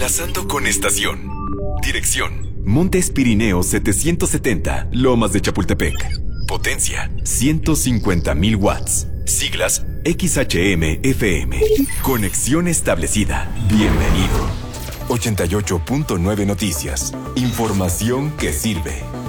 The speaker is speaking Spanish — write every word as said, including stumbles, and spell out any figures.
Enlazando con estación. Dirección: Montes Pirineos setecientos setenta, Lomas de Chapultepec. Potencia: ciento cincuenta mil watts. Siglas: X H M F M. Conexión establecida. Bienvenido. ochenta y ocho punto nueve Noticias. Información que sirve.